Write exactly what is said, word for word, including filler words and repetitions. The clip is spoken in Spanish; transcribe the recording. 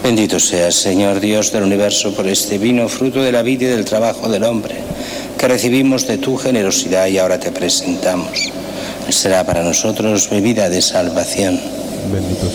Bendito seas, Señor Dios del universo, por este vino, fruto de la vida y del trabajo del hombre, que recibimos de tu generosidad y ahora te presentamos. Será para nosotros bebida de salvación. Bendito